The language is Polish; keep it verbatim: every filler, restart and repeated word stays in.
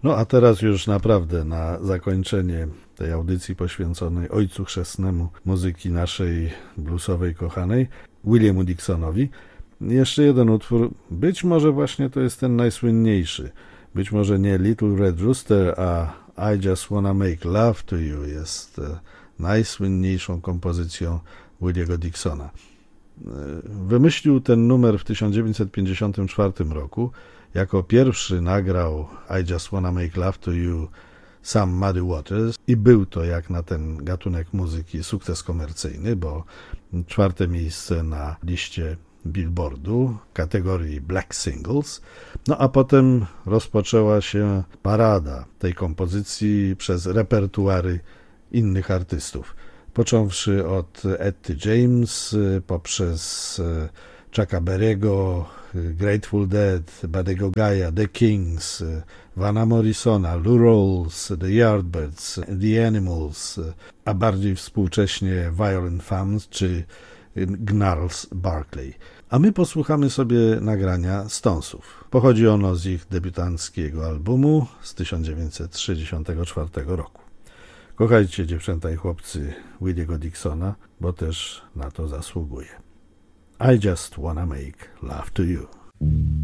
No a teraz już naprawdę na zakończenie tej audycji poświęconej Ojcu Chrzestnemu muzyki naszej bluesowej kochanej, Williamu Dixonowi, jeszcze jeden utwór, być może właśnie to jest ten najsłynniejszy, być może nie Little Red Rooster, a I Just Wanna Make Love to You jest najsłynniejszą kompozycją Williego Dixona. Wymyślił ten numer w tysiąc dziewięćset pięćdziesiątym czwartym roku. Jako pierwszy nagrał I Just Wanna Make Love to You sam Muddy Waters i był to jak na ten gatunek muzyki sukces komercyjny, bo czwarte miejsce na liście Billboardu kategorii Black Singles. No a potem rozpoczęła się parada tej kompozycji przez repertuary innych artystów. Począwszy od Etty James, poprzez Chucka Berry'ego, Grateful Dead, Buddy'ego Guy'a, The Kings, Vana Morrisona, Lou Rawls, The Yardbirds, The Animals, a bardziej współcześnie Violent Femmes czy Gnarls Barkley. A my posłuchamy sobie nagrania Stonesów. Pochodzi ono z ich debiutanckiego albumu z tysiąc dziewięćset sześćdziesiątego czwartego roku. Kochajcie, dziewczęta i chłopcy, Williego Dixona, bo też na to zasługuje. I just wanna make love to you.